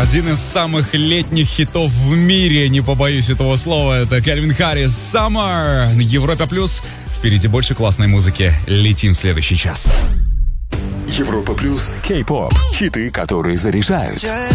Один из самых летних хитов в мире, не побоюсь этого слова, это Кальвин Харрис «Summer» на Европе+. Впереди больше классной музыки. Летим в следующий час. Европа+, Кей-поп, хиты, которые заряжают.